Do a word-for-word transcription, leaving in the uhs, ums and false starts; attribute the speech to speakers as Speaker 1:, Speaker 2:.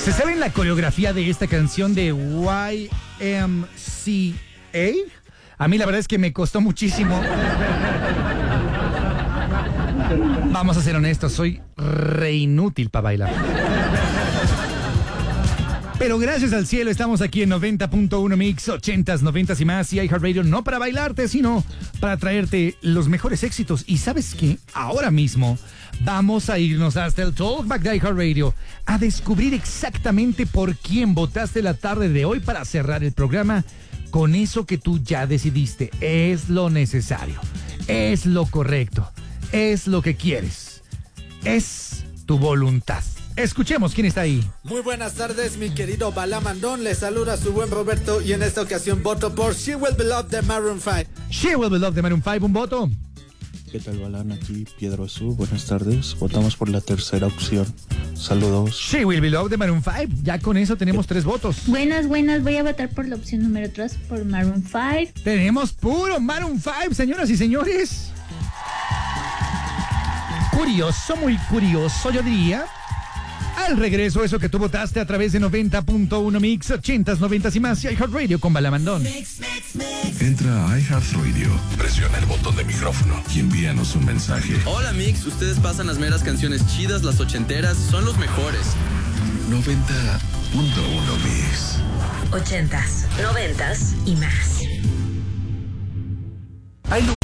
Speaker 1: ¿Se saben la coreografía de esta canción de Y M C A? A mí la verdad es que me costó muchísimo. Vamos a ser honestos, soy re inútil para bailar. Pero gracias al cielo estamos aquí en noventa punto uno Mix, ochentas, noventas y más, y iHeartRadio, no para bailarte, sino para traerte los mejores éxitos. Y ¿sabes qué? Ahora mismo vamos a irnos hasta el Talkback de iHeartRadio a descubrir exactamente por quién votaste la tarde de hoy para cerrar el programa con eso que tú ya decidiste. Es lo necesario, es lo correcto, es lo que quieres, es tu voluntad. Escuchemos quién está ahí.
Speaker 2: Muy buenas tardes, mi querido Balamandón. Le saluda su buen Roberto y en esta ocasión voto por She Will Be Loved de Maroon five.
Speaker 1: She Will Be Loved de Maroon five, un voto.
Speaker 3: ¿Qué tal, Balan? Aquí Piedro Azul, buenas tardes. Votamos por la tercera opción. Saludos.
Speaker 1: She Will Be Loved de Maroon five. Ya con eso tenemos tres votos.
Speaker 4: Buenas, buenas. Voy a votar por la opción número tres, por Maroon five.
Speaker 1: Tenemos puro Maroon five, señoras y señores. Curioso, muy curioso, yo diría. Al regreso, eso que tú votaste a través de noventa punto uno Mix, ochentas, noventas y más, y iHeartRadio con Balamandón.
Speaker 5: Mix, mix, mix. Entra a iHeartRadio, presiona el botón de micrófono y envíanos un mensaje.
Speaker 6: Hola Mix, ustedes pasan las meras canciones chidas, las ochenteras, son los mejores.
Speaker 5: noventa punto uno Mix.
Speaker 7: Ochentas, noventas y más.
Speaker 5: Hay